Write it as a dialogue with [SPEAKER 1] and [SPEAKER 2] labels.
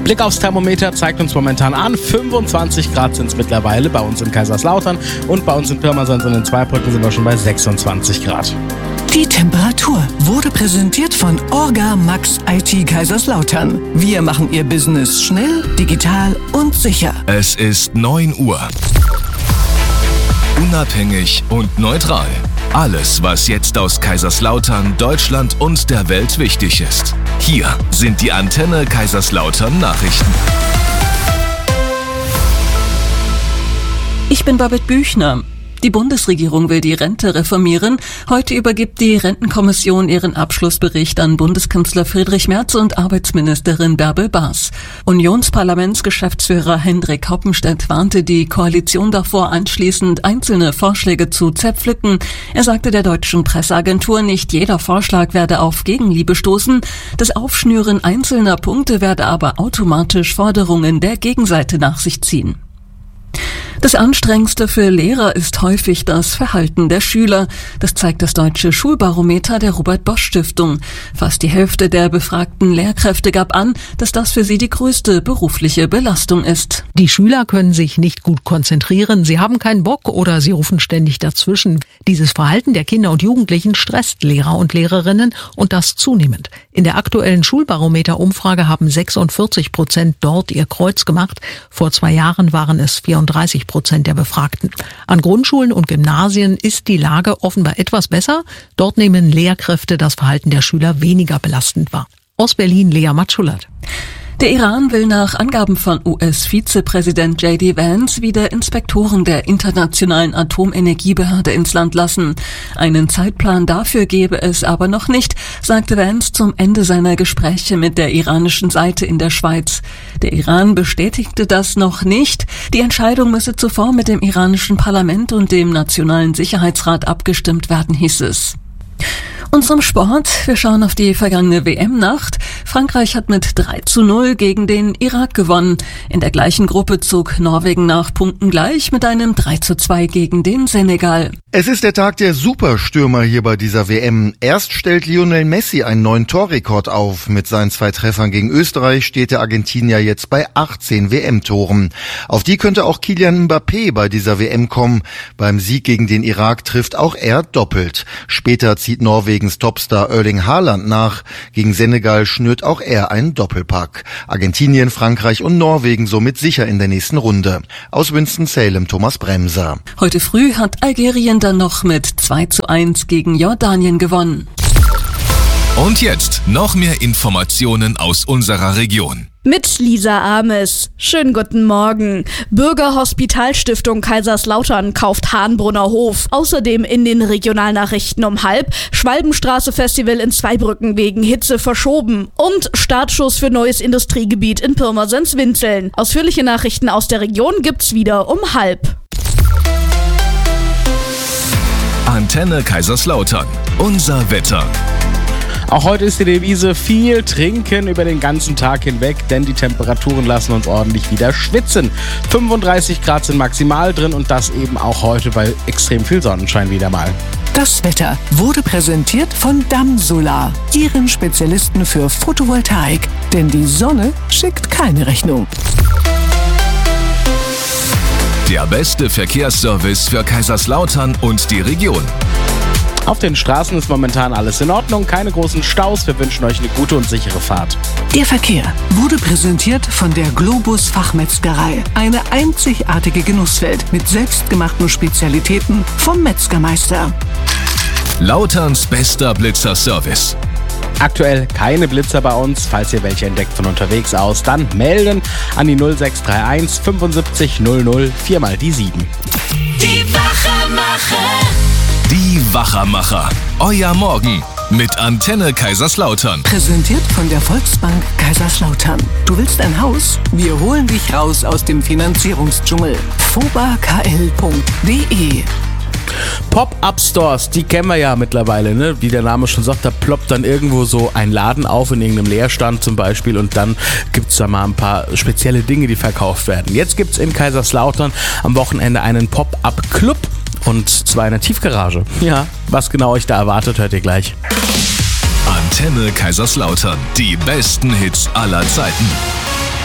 [SPEAKER 1] Blick aufs Thermometer zeigt uns momentan an, 25 Grad sind es mittlerweile bei uns in Kaiserslautern und bei uns in Pirmasens und in Zweibrücken sind wir schon bei 26 Grad.
[SPEAKER 2] Die Temperatur wurde präsentiert von Orga Max IT Kaiserslautern. Wir machen Ihr Business schnell, digital und sicher.
[SPEAKER 3] Es ist 9 Uhr. Unabhängig und neutral. Alles, was jetzt aus Kaiserslautern, Deutschland und der Welt wichtig ist. Hier sind die Antenne Kaiserslautern Nachrichten.
[SPEAKER 4] Ich bin Babette Büchner. Die Bundesregierung will die Rente reformieren. Heute übergibt die Rentenkommission ihren Abschlussbericht an Bundeskanzler Friedrich Merz und Arbeitsministerin Bärbel Baas. Unionsparlamentsgeschäftsführer Hendrik Hoppenstedt warnte die Koalition davor, anschließend einzelne Vorschläge zu zerpflücken. Er sagte der deutschen Presseagentur, nicht jeder Vorschlag werde auf Gegenliebe stoßen. Das Aufschnüren einzelner Punkte werde aber automatisch Forderungen der Gegenseite nach sich ziehen. Das Anstrengendste für Lehrer ist häufig das Verhalten der Schüler. Das zeigt das deutsche Schulbarometer der Robert-Bosch-Stiftung. Fast die Hälfte der befragten Lehrkräfte gab an, dass das für sie die größte berufliche Belastung ist.
[SPEAKER 5] Die Schüler können sich nicht gut konzentrieren, sie haben keinen Bock oder sie rufen ständig dazwischen. Dieses Verhalten der Kinder und Jugendlichen stresst Lehrer und Lehrerinnen und das zunehmend. In der aktuellen Schulbarometer-Umfrage haben 46% dort ihr Kreuz gemacht. Vor 2 Jahren waren es 34% der Befragten. An Grundschulen und Gymnasien ist die Lage offenbar etwas besser. Dort nehmen Lehrkräfte das Verhalten der Schüler weniger belastend wahr. Aus Berlin Lea Matschulat.
[SPEAKER 4] Der Iran will nach Angaben von US-Vizepräsident J.D. Vance wieder Inspektoren der Internationalen Atomenergiebehörde ins Land lassen. Einen Zeitplan dafür gebe es aber noch nicht, sagte Vance zum Ende seiner Gespräche mit der iranischen Seite in der Schweiz. Der Iran bestätigte das noch nicht. Die Entscheidung müsse zuvor mit dem iranischen Parlament und dem Nationalen Sicherheitsrat abgestimmt werden, hieß es. Und zum Sport. Wir schauen auf die vergangene WM-Nacht. Frankreich hat mit 3:0 gegen den Irak gewonnen. In der gleichen Gruppe zog Norwegen nach Punkten gleich mit einem 3:2 gegen den Senegal.
[SPEAKER 6] Es ist der Tag der Superstürmer hier bei dieser WM. Erst stellt Lionel Messi einen neuen Torrekord auf. Mit seinen 2 Treffern gegen Österreich steht der Argentinier jetzt bei 18 WM-Toren. Auf die könnte auch Kylian Mbappé bei dieser WM kommen. Beim Sieg gegen den Irak trifft auch er doppelt. Später zieht Norwegens Topstar Erling Haaland nach. Gegen Senegal schnürt auch er einen Doppelpack. Argentinien, Frankreich und Norwegen somit sicher in der nächsten Runde. Aus Winston-Salem Thomas Bremser.
[SPEAKER 4] Heute früh hat Algerien dann noch mit 2:1 gegen Jordanien gewonnen.
[SPEAKER 3] Und jetzt noch mehr Informationen aus unserer Region.
[SPEAKER 7] Mit Lisa Ames. Schönen guten Morgen. Bürgerhospitalstiftung Kaiserslautern kauft Hahnbrunner Hof. Außerdem in den Regionalnachrichten um 12:30 Schwalbenstraße Festival in Zweibrücken wegen Hitze verschoben. Und Startschuss für neues Industriegebiet in Pirmasens-Winzeln. Ausführliche Nachrichten aus der Region gibt's wieder um 12:30.
[SPEAKER 3] Antenne Kaiserslautern. Unser Wetter.
[SPEAKER 1] Auch heute ist die Devise viel trinken über den ganzen Tag hinweg, denn die Temperaturen lassen uns ordentlich wieder schwitzen. 35 Grad sind maximal drin und das eben auch heute bei extrem viel Sonnenschein wieder mal.
[SPEAKER 2] Das Wetter wurde präsentiert von Damsolar, Ihren Spezialisten für Photovoltaik. Denn die Sonne schickt keine Rechnung.
[SPEAKER 3] Der beste Verkehrsservice für Kaiserslautern und die Region.
[SPEAKER 1] Auf den Straßen ist momentan alles in Ordnung, keine großen Staus. Wir wünschen euch eine gute und sichere Fahrt.
[SPEAKER 2] Der Verkehr wurde präsentiert von der Globus Fachmetzgerei. Eine einzigartige Genusswelt mit selbstgemachten Spezialitäten vom Metzgermeister.
[SPEAKER 3] Lauterns bester Blitzer-Service.
[SPEAKER 1] Aktuell keine Blitzer bei uns. Falls ihr welche entdeckt von unterwegs aus, dann melden an die 0631 75 00 4 mal die 7.
[SPEAKER 8] Die Wachermacher.
[SPEAKER 3] Die Wachermacher. Euer Morgen mit Antenne Kaiserslautern.
[SPEAKER 2] Präsentiert von der Volksbank Kaiserslautern. Du willst ein Haus? Wir holen dich raus aus dem Finanzierungsdschungel. fobakl.de.
[SPEAKER 1] Pop-Up-Stores, die kennen wir ja mittlerweile, ne? Wie der Name schon sagt, da ploppt dann irgendwo so ein Laden auf in irgendeinem Leerstand zum Beispiel und dann gibt's da mal ein paar spezielle Dinge, die verkauft werden. Jetzt gibt's in Kaiserslautern am Wochenende einen Pop-Up-Club und zwar in der Tiefgarage. Ja, was genau euch da erwartet, hört ihr gleich.
[SPEAKER 3] Antenne Kaiserslautern, die besten Hits aller Zeiten.